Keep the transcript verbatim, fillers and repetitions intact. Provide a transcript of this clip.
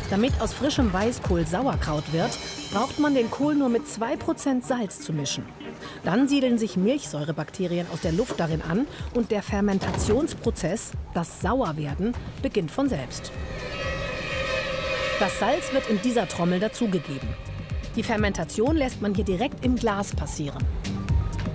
Damit aus frischem Weißkohl Sauerkraut wird, braucht man den Kohl nur mit zwei Prozent Salz zu mischen. Dann siedeln sich Milchsäurebakterien aus der Luft darin an und der Fermentationsprozess, das Sauerwerden, beginnt von selbst. Das Salz wird in dieser Trommel dazugegeben. Die Fermentation lässt man hier direkt im Glas passieren.